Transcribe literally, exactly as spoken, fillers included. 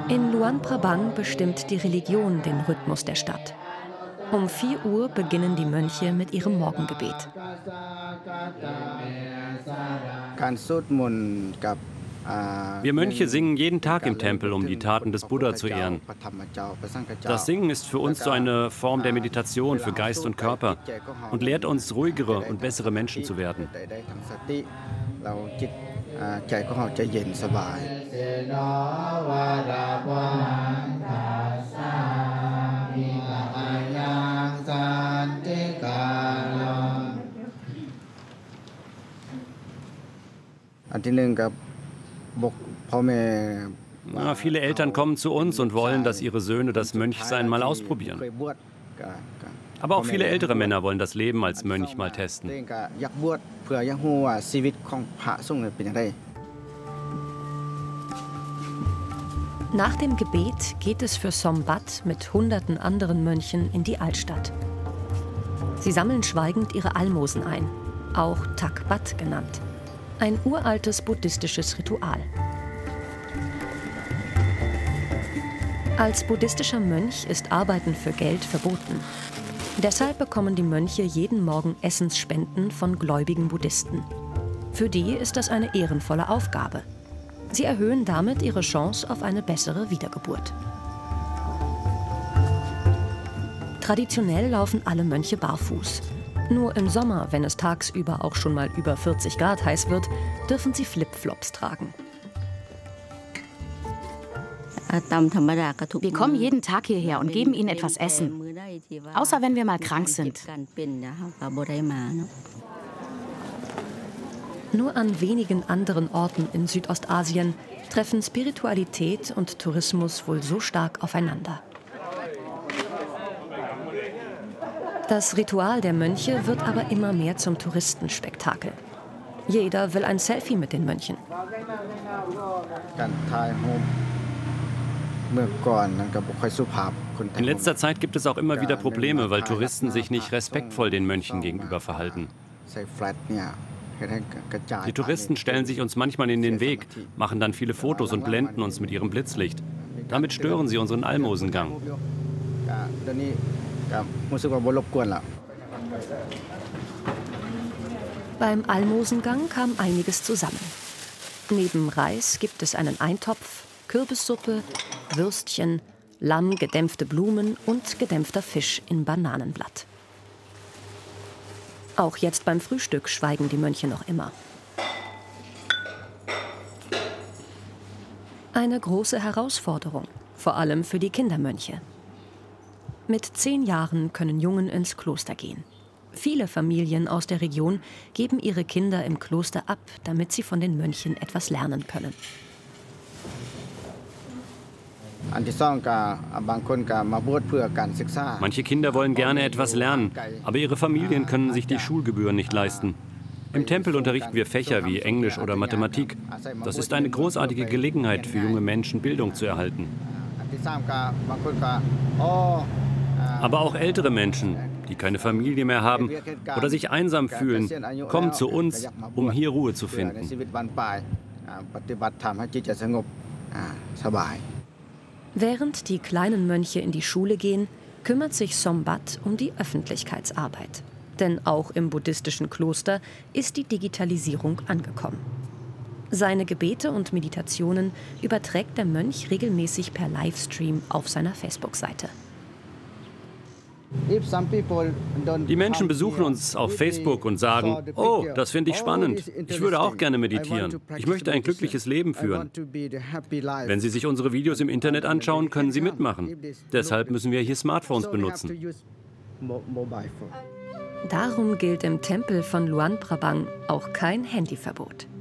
In Luang Prabang bestimmt die Religion den Rhythmus der Stadt. Um vier Uhr beginnen die Mönche mit ihrem Morgengebet. Wir Mönche singen jeden Tag im Tempel, um die Taten des Buddha zu ehren. Das Singen ist für uns so eine Form der Meditation für Geist und Körper und lehrt uns, ruhigere und bessere Menschen zu werden. Na, viele Eltern kommen zu uns und wollen, dass ihre Söhne das Mönchsein mal ausprobieren. Aber auch viele ältere Männer wollen das Leben als Mönch mal testen. Nach dem Gebet geht es für Sombat mit hunderten anderen Mönchen in die Altstadt. Sie sammeln schweigend ihre Almosen ein, auch Takbat genannt. Ein uraltes buddhistisches Ritual. Als buddhistischer Mönch ist Arbeiten für Geld verboten. Deshalb bekommen die Mönche jeden Morgen Essensspenden von gläubigen Buddhisten. Für die ist das eine ehrenvolle Aufgabe. Sie erhöhen damit ihre Chance auf eine bessere Wiedergeburt. Traditionell laufen alle Mönche barfuß. Nur im Sommer, wenn es tagsüber auch schon mal über vierzig Grad heiß wird, dürfen sie Flipflops tragen. Wir kommen jeden Tag hierher und geben ihnen etwas Essen. Außer wenn wir mal krank sind. Nur an wenigen anderen Orten in Südostasien treffen Spiritualität und Tourismus wohl so stark aufeinander. Das Ritual der Mönche wird aber immer mehr zum Touristenspektakel. Jeder will ein Selfie mit den Mönchen. In letzter Zeit gibt es auch immer wieder Probleme, weil Touristen sich nicht respektvoll den Mönchen gegenüber verhalten. Die Touristen stellen sich uns manchmal in den Weg, machen dann viele Fotos und blenden uns mit ihrem Blitzlicht. Damit stören sie unseren Almosengang. Beim Almosengang kam einiges zusammen. Neben Reis gibt es einen Eintopf, Kürbissuppe, Würstchen, Lamm, gedämpfte Blumen und gedämpfter Fisch in Bananenblatt. Auch jetzt beim Frühstück schweigen die Mönche noch immer. Eine große Herausforderung, vor allem für die Kindermönche. Mit zehn Jahren können Jungen ins Kloster gehen. Viele Familien aus der Region geben ihre Kinder im Kloster ab, damit sie von den Mönchen etwas lernen können. Manche Kinder wollen gerne etwas lernen, aber ihre Familien können sich die Schulgebühren nicht leisten. Im Tempel unterrichten wir Fächer wie Englisch oder Mathematik. Das ist eine großartige Gelegenheit für junge Menschen, Bildung zu erhalten. Aber auch ältere Menschen, die keine Familie mehr haben oder sich einsam fühlen, kommen zu uns, um hier Ruhe zu finden. Während die kleinen Mönche in die Schule gehen, kümmert sich Sombat um die Öffentlichkeitsarbeit. Denn auch im buddhistischen Kloster ist die Digitalisierung angekommen. Seine Gebete und Meditationen überträgt der Mönch regelmäßig per Livestream auf seiner Facebook-Seite. Die Menschen besuchen uns auf Facebook und sagen, oh, das finde ich spannend. Ich würde auch gerne meditieren. Ich möchte ein glückliches Leben führen. Wenn Sie sich unsere Videos im Internet anschauen, können Sie mitmachen. Deshalb müssen wir hier Smartphones benutzen. Darum gilt im Tempel von Luang Prabang auch kein Handyverbot.